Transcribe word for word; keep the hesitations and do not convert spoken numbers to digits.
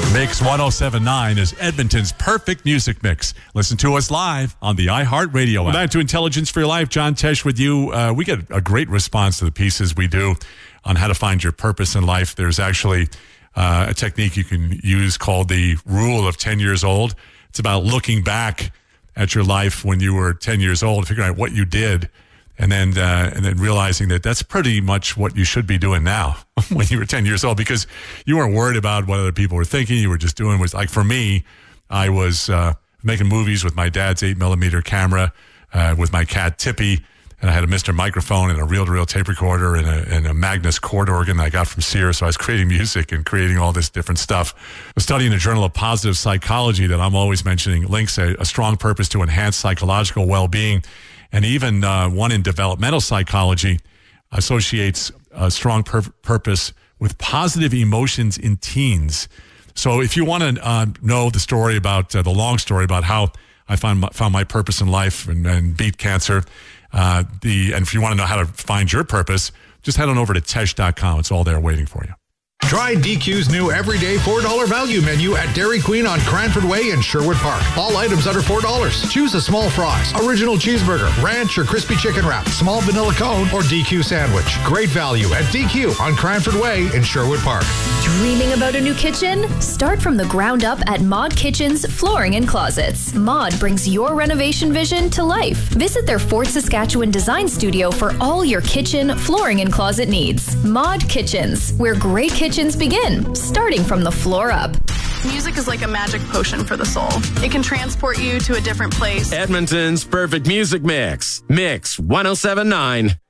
Mix one oh seven point nine is Edmonton's perfect music mix. Listen to us live on the iHeartRadio app. Back to Intelligence for Your Life. John Tesh with you. Uh, we get a great response to the pieces we do on how to find your purpose in life. There's actually uh, a technique you can use called the rule of ten years old. It's about looking back at your life when you were ten years old, figuring out what you did, and then uh, and then realizing that that's pretty much what you should be doing now when you were ten years old, because you weren't worried about what other people were thinking. You were just doing was like, for me, I was uh, making movies with my dad's eight millimeter camera uh, with my cat Tippy, and I had a Mister microphone and a reel-to-reel tape recorder and a, and a Magnus chord organ that I got from Sears. So I was creating music and creating all this different stuff. I was studying a journal of positive psychology that I'm always mentioning links a, a strong purpose to enhance psychological well-being. And even uh, one in developmental psychology associates a strong pur- purpose with positive emotions in teens. So if you want to uh, know the story about, uh, the long story about how I found my, found my purpose in life and, and beat cancer, uh, the and if you want to know how to find your purpose, just head on over to tesh dot com. It's all there waiting for you. Try D Q's new everyday four dollar value menu at Dairy Queen on Cranford Way in Sherwood Park. All items under four dollars. Choose a small fries, original cheeseburger, ranch or crispy chicken wrap, small vanilla cone, or D Q sandwich. Great value at D Q on Cranford Way in Sherwood Park. Dreaming about a new kitchen? Start from the ground up at Mod Kitchens Flooring and Closets. Mod brings your renovation vision to life. Visit their Fort Saskatchewan design studio for all your kitchen, flooring, and closet needs. Mod Kitchens, where great kitchens begin, starting from the floor up. Music is like a magic potion for the soul. It can transport you to a different place. Edmonton's perfect music mix. Mix one oh seven point nine.